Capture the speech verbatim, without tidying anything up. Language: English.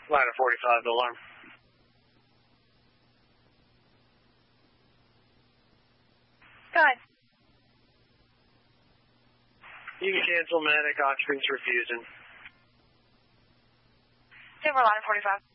Ladder forty-five, the alarm. Go ahead. You can cancel medic, occupants refusing. Denver, ladder forty-five.